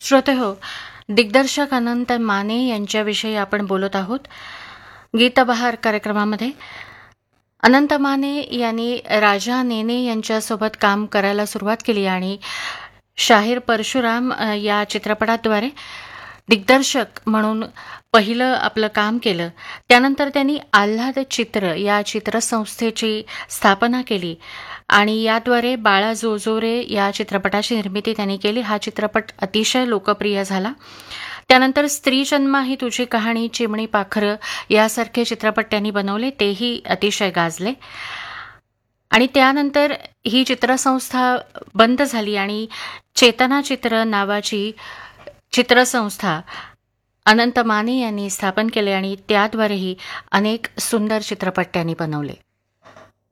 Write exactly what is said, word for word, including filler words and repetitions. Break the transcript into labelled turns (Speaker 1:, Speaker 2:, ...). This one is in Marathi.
Speaker 1: श्रोतेहो, दिग्दर्शक अनंत माने यांच्याविषयी आपण बोलत आहोत. गीतबहार कार्यक्रमामध्ये अनंत माने यांनी राजा नेने यांच्यासोबत काम करायला सुरुवात केली आणि शाहीर परशुराम अ, या चित्रपटाद्वारे दिग्दर्शक म्हणून पहिलं आपलं काम केलं. त्यानंतर त्यांनी आल्हाद चित्र या चित्रसंस्थेची स्थापना केली आणि याद्वारे बाळा जोजोरे या चित्रपटाची निर्मिती त्यांनी केली. हा चित्रपट अतिशय लोकप्रिय झाला. त्यानंतर स्त्री जन्मा ही तुझी कहाणी, चिमणी पाखरं यासारखे चित्रपट त्यांनी बनवले, तेही अतिशय गाजले. आणि त्यानंतर ही चित्रसंस्था बंद झाली आणि चेतना चित्र नावाची चित्रसंस्था अनंत माने यांनी स्थापन केली आणि त्याद्वारेही अनेक सुंदर चित्रपट त्यांनी बनवले.